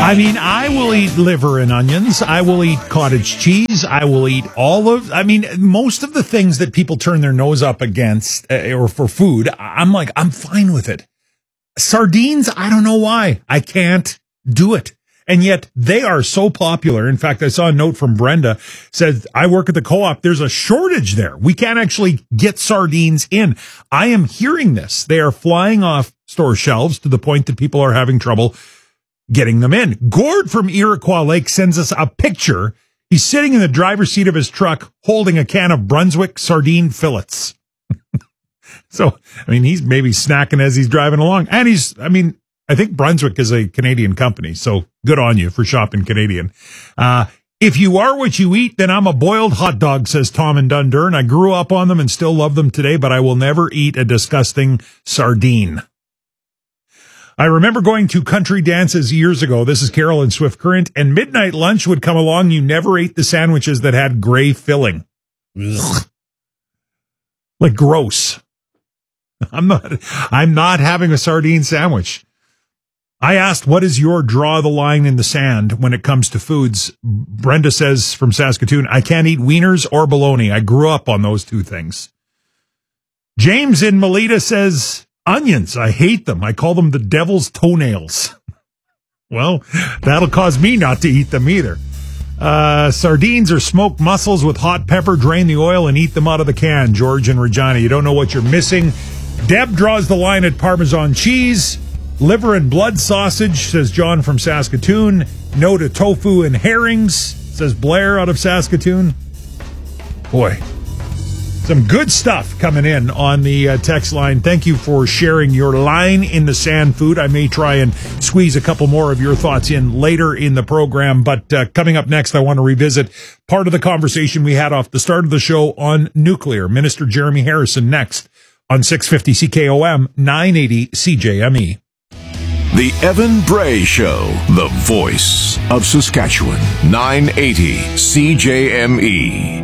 I mean, I will eat liver and onions. I will eat cottage cheese. I will eat most of the things that people turn their nose up against or for food, I'm fine with it. Sardines, I don't know why. I can't do it. And yet they are so popular. In fact, I saw a note from Brenda said, I work at the co-op. There's a shortage there. We can't actually get sardines in. I am hearing this. They are flying off store shelves to the point that people are having trouble getting them in. Gord from Iroquois Lake sends us a picture. He's sitting in the driver's seat of his truck holding a can of Brunswick sardine fillets. So, he's maybe snacking as he's driving along. And I think Brunswick is a Canadian company, so good on you for shopping Canadian. If you are what you eat, then I'm a boiled hot dog, says Tom in Dundurn. I grew up on them and still love them today, but I will never eat a disgusting sardine. I remember going to country dances years ago. This is Carol in Swift Current, and midnight lunch would come along. You never ate the sandwiches that had gray filling. Ugh. Like gross. I'm not having a sardine sandwich. I asked, what is your draw the line in the sand when it comes to foods? Brenda says from Saskatoon, I can't eat wieners or bologna. I grew up on those two things. James in Melita says, onions. I hate them. I call them the devil's toenails. Well, that'll cause me not to eat them either. Sardines are smoked mussels with hot pepper. Drain the oil and eat them out of the can. George and Regina, you don't know what you're missing. Deb draws the line at Parmesan cheese. Liver and blood sausage, says John from Saskatoon. No to tofu and herrings, says Blair out of Saskatoon. Boy, some good stuff coming in on the text line. Thank you for sharing your line in the sand food. I may try and squeeze a couple more of your thoughts in later in the program. But coming up next, I want to revisit part of the conversation we had off the start of the show on nuclear. Minister Jeremy Harrison next on 650 CKOM, 980 CJME. The Evan Bray Show, the voice of Saskatchewan, 980 CJME.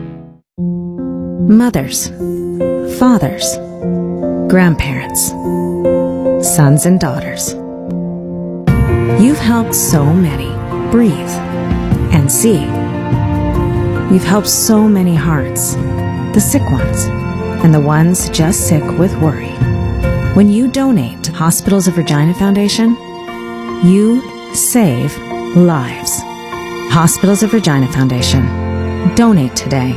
Mothers, fathers, grandparents, sons and daughters. You've helped so many breathe and see. You've helped so many hearts, the sick ones and the ones just sick with worry. When you donate to Hospitals of Regina Foundation, you save lives. Hospitals of Regina Foundation. Donate today.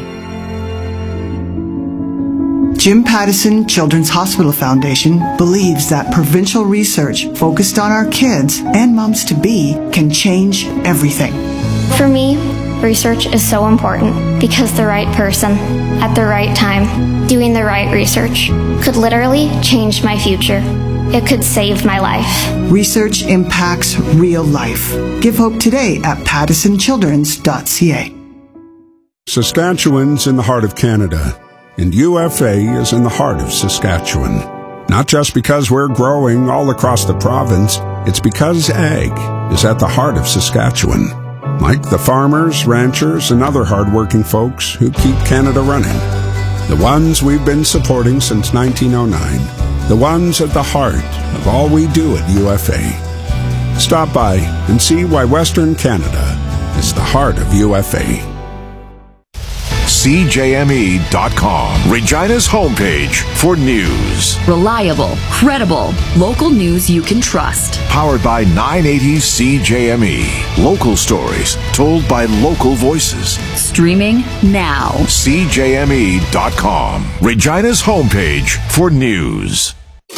Jim Pattison Children's Hospital Foundation believes that provincial research focused on our kids and moms-to-be can change everything. For me, research is so important because the right person at the right time doing the right research could literally change my future. It could save my life. Research impacts real life. Give hope today at pattisonchildrens.ca. Saskatchewan's in the heart of Canada, and UFA is in the heart of Saskatchewan. Not just because we're growing all across the province, it's because ag is at the heart of Saskatchewan. Like the farmers, ranchers, and other hardworking folks who keep Canada running. The ones we've been supporting since 1909. The ones at the heart of all we do at UFA. Stop by and see why Western Canada is the heart of UFA. CJME.com, Regina's homepage for news. Reliable, credible, local news you can trust. Powered by 980 CJME. Local stories told by local voices. Streaming now. CJME.com, Regina's homepage for news.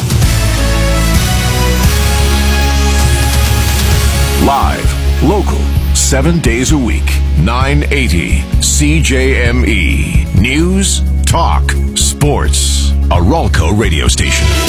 Live, local, 7 days a week. 980 CJME. News, talk, sports. A Ralco radio station.